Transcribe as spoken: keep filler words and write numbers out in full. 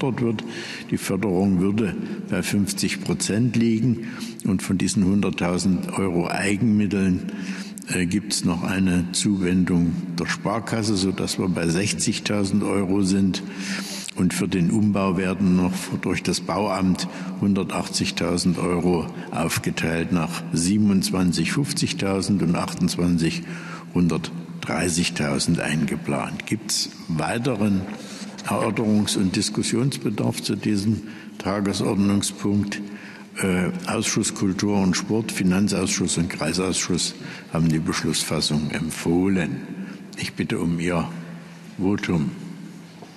gefördert wird. Die Förderung würde bei fünfzig Prozent liegen und von diesen hunderttausend Euro Eigenmitteln äh, gibt es noch eine Zuwendung der Sparkasse, sodass wir bei sechzigtausend Euro sind. Und für den Umbau werden noch durch das Bauamt hundertachtzigtausend Euro aufgeteilt nach siebenundzwanzig fünfzigtausend und achtundzwanzig hundertdreißigtausend eingeplant. Gibt es weiteren Erörterungs- und Diskussionsbedarf zu diesem Tagesordnungspunkt? Äh, Ausschuss Kultur und Sport, Finanzausschuss und Kreisausschuss haben die Beschlussfassung empfohlen. Ich bitte um Ihr Votum.